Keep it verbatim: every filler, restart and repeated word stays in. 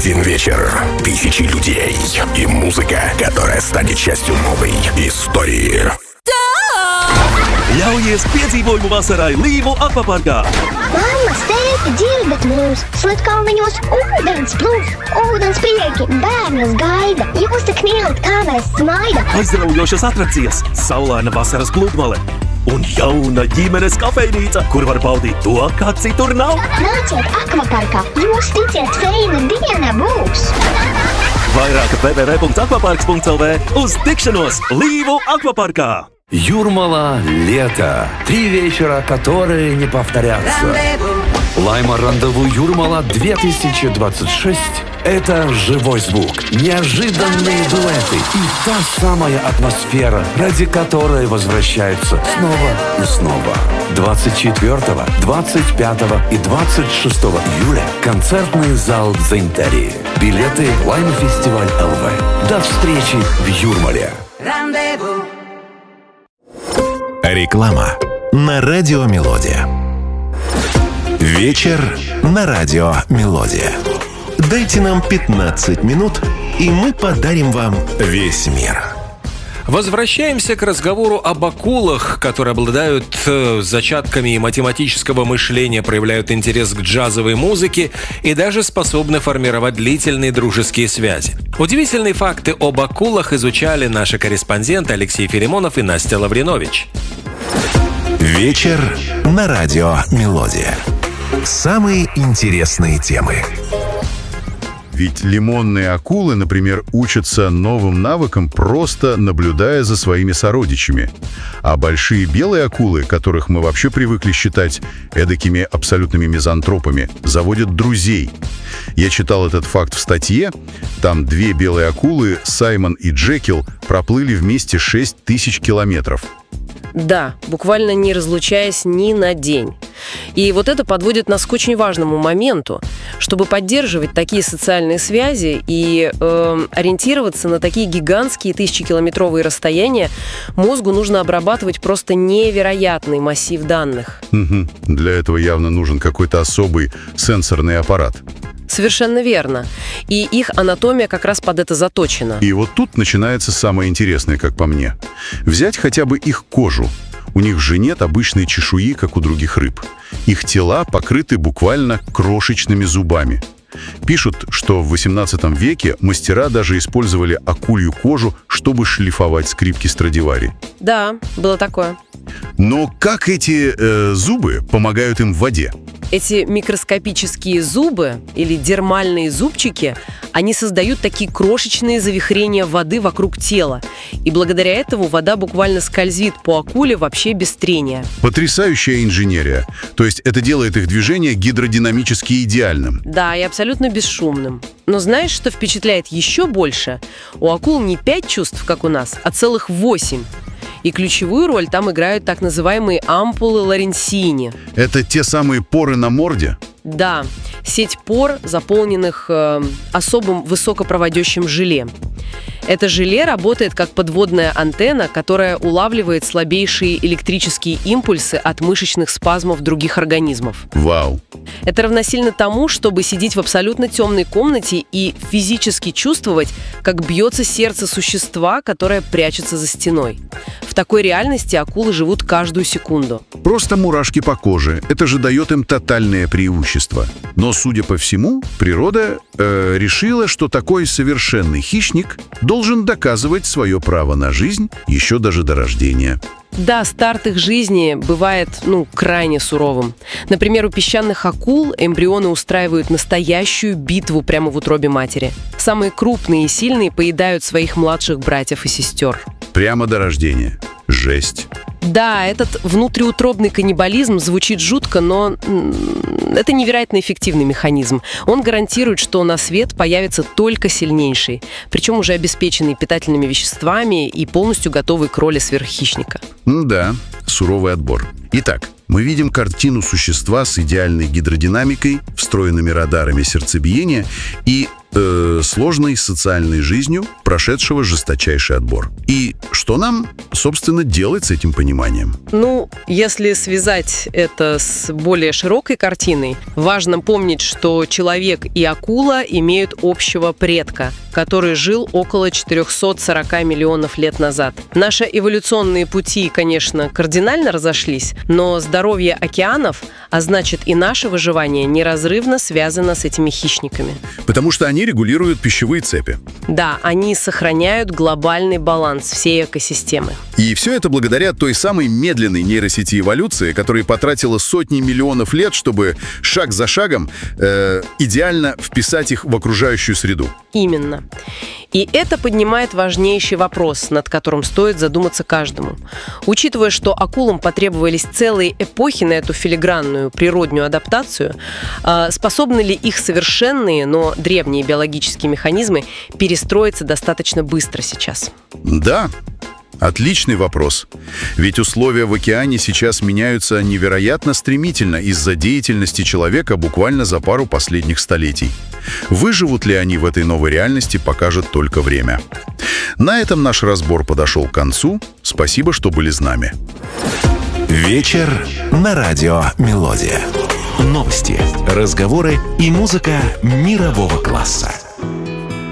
Один вечер, тысячи людей и музыка, которая станет частью новой истории. Ļaujies piedzīvojumu vasarai Līvu akvaparkā. Mammas, tēti, dzirdat mūs! Slatkalniņos ūdens plūst, ūdens prieki, bērnus gaida. Jūs tik mīlat, kā mēs smaidam. Aizraujošas atrakcijas, saulaina vasaras pludmale un jauna ģimenes kafejnīca, kur var baudīt to, kā citur nav. Nāciet akvaparkā, jūs ticiet, feina diena būs! Vairāk w w w punkts akvaparks punkts l v. Uz tikšanos Līvu akvaparkā! Юрмала, лето. Три вечера, которые не повторятся. Лайма Рандеву Юрмала две тысячи двадцать шесть – это живой звук, неожиданные дуэты и та самая атмосфера, ради которой возвращаются снова и снова. двадцать четвёртого, двадцать пятого и двадцать шестого июля концертный зал Дзинтери. Билеты Лайма Фестиваль эл ви. До встречи в Юрмале. Рандеву. Реклама на радио «Мелодия». Вечер на радио «Мелодия». Дайте нам пятнадцать минут, и мы подарим вам весь мир. Возвращаемся к разговору об акулах, которые обладают э, зачатками математического мышления, проявляют интерес к джазовой музыке и даже способны формировать длительные дружеские связи. Удивительные факты об акулах изучали наши корреспонденты Алексей Филимонов и Настя Лавринович. Вечер на радио «Мелодия». Самые интересные темы. Ведь лимонные акулы, например, учатся новым навыкам, просто наблюдая за своими сородичами. А большие белые акулы, которых мы вообще привыкли считать эдакими абсолютными мизантропами, заводят друзей. Я читал этот факт в статье. Там две белые акулы, Саймон и Джекил, проплыли вместе шесть тысяч километров. Да, буквально не разлучаясь ни на день. И вот это подводит нас к очень важному моменту. Чтобы поддерживать такие социальные связи и э, ориентироваться на такие гигантские тысячекилометровые расстояния, мозгу нужно обрабатывать просто невероятный массив данных. Угу. Для этого явно нужен какой-то особый сенсорный аппарат. Совершенно верно. И их анатомия как раз под это заточена. И вот тут начинается самое интересное, как по мне. Взять хотя бы их кожу. У них же нет обычной чешуи, как у других рыб. Их тела покрыты буквально крошечными зубами. Пишут, что в восемнадцатом веке мастера даже использовали акулью кожу, чтобы шлифовать скрипки Страдивари. Да, было такое. Но как эти э, зубы помогают им в воде? Эти микроскопические зубы, или дермальные зубчики, они создают такие крошечные завихрения воды вокруг тела. И благодаря этому вода буквально скользит по акуле вообще без трения. Потрясающая инженерия. То есть это делает их движение гидродинамически идеальным. Да, и абсолютно бесшумным. Но знаешь, что впечатляет еще больше? У акул не пять чувств, как у нас, а целых восемь. И ключевую роль там играют так называемые ампулы Лоренцини. Это те самые поры на морде? Да, сеть пор, заполненных э, особым высокопроводящим желе. Это желе работает как подводная антенна, которая улавливает слабейшие электрические импульсы от мышечных спазмов других организмов. Вау! Это равносильно тому, чтобы сидеть в абсолютно темной комнате и физически чувствовать, как бьется сердце существа, которое прячется за стеной. В такой реальности акулы живут каждую секунду. Просто мурашки по коже. Это же дает им тотальное преимущество. Но, судя по всему, природа э, решила, что такой совершенный хищник должен доказывать свое право на жизнь еще даже до рождения. Да, старт их жизни бывает, ну, крайне суровым. Например, у песчаных акул эмбрионы устраивают настоящую битву прямо в утробе матери. Самые крупные и сильные поедают своих младших братьев и сестер. Прямо до рождения. Жесть. Да, этот внутриутробный каннибализм звучит жутко, но это невероятно эффективный механизм. Он гарантирует, что на свет появится только сильнейший, причем уже обеспеченный питательными веществами и полностью готовый к роли сверххищника. Ну да, суровый отбор. Итак, мы видим картину существа с идеальной гидродинамикой, встроенными радарами сердцебиения и э, сложной социальной жизнью, прошедшего жесточайший отбор. И что нам, собственно, делать с этим пониманием? Ну, если связать это с более широкой картиной, важно помнить, что человек и акула имеют общего предка, который жил около четыреста сорок миллионов лет назад. Наши эволюционные пути, конечно, кардинально разошлись, но здоровье океанов, а значит и наше выживание, неразрывно связано с этими хищниками. Потому что они регулируют пищевые цепи. Да, они сохраняют глобальный баланс всей экосистемы. И все это благодаря той самой медленной нейросети эволюции, которая потратила сотни миллионов лет, чтобы шаг за шагом э, идеально вписать их в окружающую среду. Именно. И это поднимает важнейший вопрос, над которым стоит задуматься каждому. Учитывая, что акулам потребовались целые эпохи на эту филигранную природную адаптацию, способны ли их совершенные, но древние биологические механизмы перестроиться достаточно быстро сейчас? Да. Отличный вопрос. Ведь условия в океане сейчас меняются невероятно стремительно из-за деятельности человека буквально за пару последних столетий. Выживут ли они в этой новой реальности, покажет только время. На этом наш разбор подошел к концу. Спасибо, что были с нами. Вечер на радио «Мелодия». Новости, разговоры и музыка мирового класса.